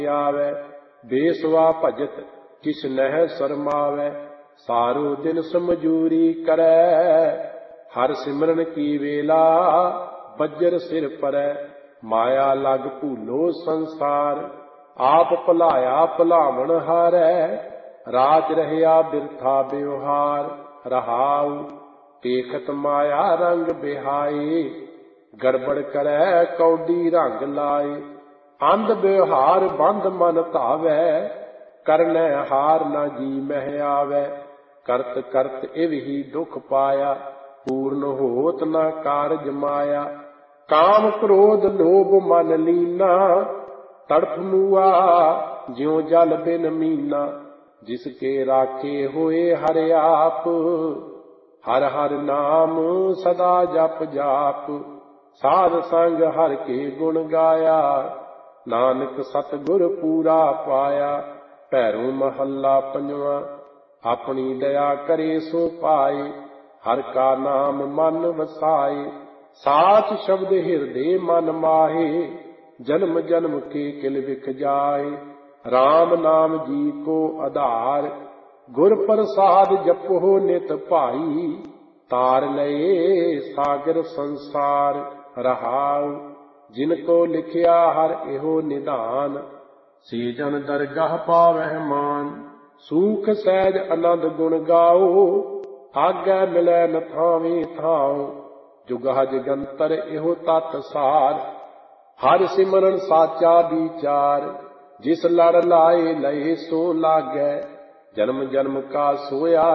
आवे। बेसवा भजत किस नह शरमावे। सारो दिन समझूरी करे। हर सिमरन की वेला बज्र सिर परै। माया लग भूलो संसार। आप भुलाया भुलावण हारै। राज रहया बिरथा व्यवहार। रहाऊ देखत माया रंग बिहाए। गड़बड़ करे कौडी रंग लाए। अंध व्यवहार बंद मन धावै। करनै हार न जी मह आवे। करत करत इव ही दुख पाया। पूर्ण होत न कारज माया। काम क्रोध लोभ मन लीना। तड़फ मुआ ज्यों जल बिन मीना। जिसके राखे होए हर आप। हर हर नाम सदा जप जाप। साध संग हर के गुण गाया। नानक सतगुर पूरा पाया। भैरो महला पंजवा। अपनी दया करे सो पाए। हर का नाम मन वसाए। साच शब्द हिरदे मन माहे। जन्म जन्म के किल विख जाए। राम नाम जी को आधार। गुर प्रसाद जपो नित भाई। तार लए सागर संसार। रहाऊ जिनको लिखिया हर एहो निधान। से जन दरगाह पावह मान। सूख सहज आनंद गुण गाओ। आगे मिलै न थावे थाओ। जुगह जगंतर एहो तत सार। हर सिमरन साचा विचार। जिस लड़ लाए लए सो लागै। जन्म जन्म का सोया